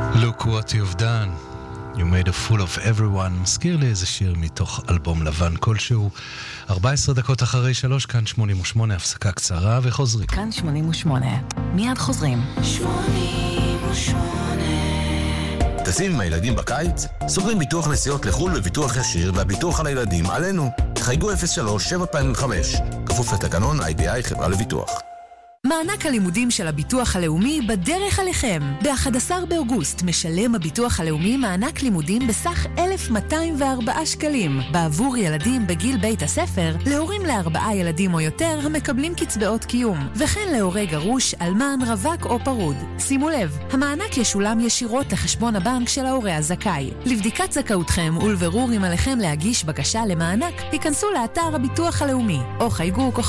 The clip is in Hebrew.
Look what you've done. You made a fool of everyone. מזכיר לי איזה שיר מתוך אלבום לבן כלשהו. 14 דקות אחרי 3, כאן 88, הפסקה קצרה וחוזרים. כאן 88, מיד חוזרים. 88. טסים עם הילדים בקיץ? סוגרים ביטוח נסיעות לחול בביטוח ישיר והביטוח על הילדים עלינו. חייגו 03-725. כפוף לתקנון IDI חברה לביטוח. מענק הלימודים של הביטוח הלאומי בדרך עליכם. ב-11 באוגוסט משלם הביטוח הלאומי מענק לימודים בסך 1,204 שקלים. בעבור ילדים בגיל בית הספר, להורים ל4 ילדים או יותר המקבלים קצבאות קיום, וכן להורה גרוש, אלמן, רווק או פרוד. שימו לב, המענק ישולם ישירות לחשבון הבנק של ההורה הזכאי. לבדיקת זכאותכם ולבירור אם עליכם להגיש בקשה למענק, היכנסו לאתר הביטוח הלאומי, או חייגו